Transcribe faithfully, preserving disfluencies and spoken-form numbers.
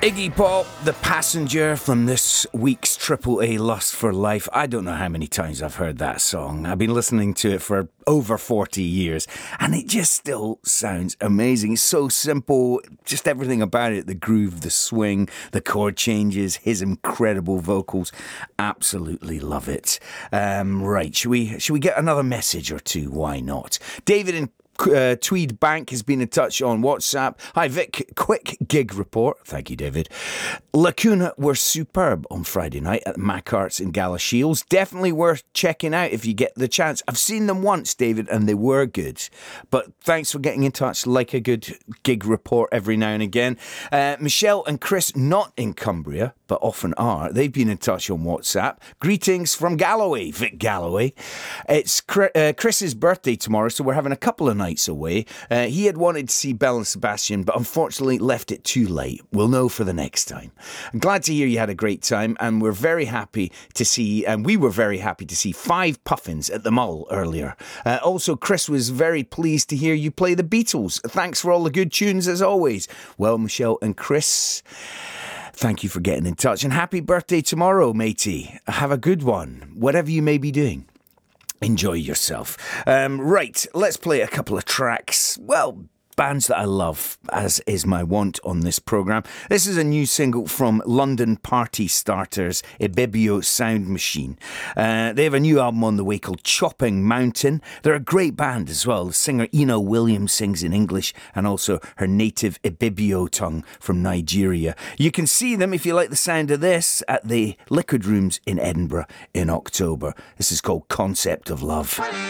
Iggy Pop, The Passenger, from this week's Triple A Lust for Life. I don't know how many times I've heard that song. I've been listening to it for over forty years, and it just still sounds amazing. It's so simple, just everything about it, the groove, the swing, the chord changes, his incredible vocals. Absolutely love it. Um, right, should we, should we get another message or two? Why not? David in Uh, Tweed Bank has been in touch on WhatsApp. Hi Vic, quick gig report. Thank you, David. Lacuna were superb on Friday night at Macarts in Galashiels. Definitely worth checking out if you get the chance. I've seen them once, David, and they were good. But thanks for getting in touch. Like a good gig report every now and again. Uh, Michelle and Chris, not in Cumbria, but often are. They've been in touch on WhatsApp. Greetings from Galloway, Vic Galloway. It's Chris's birthday tomorrow, so we're having a couple of nights away. Uh, he had wanted to see Belle and Sebastian, but unfortunately left it too late. We'll know for the next time. I'm glad to hear you had a great time, and we're very happy to see, and we were very happy to see Five Puffins at the Mull earlier. Uh, also, Chris was very pleased to hear you play the Beatles. Thanks for all the good tunes as always. Well, Michelle and Chris, thank you for getting in touch, and happy birthday tomorrow, matey. Have a good one, whatever you may be doing. Enjoy yourself. Um, right, let's play a couple of tracks. Well, bands that I love, as is my wont on this programme. This is a new single from London Party Starters, Ibibio Sound Machine. Uh, they have a new album on the way called Chopping Mountain. They're a great band as well. The singer Ina Williams sings in English and also her native Ibibio tongue from Nigeria. You can see them, if you like the sound of this, at the Liquid Rooms in Edinburgh in October. This is called Concept of Love.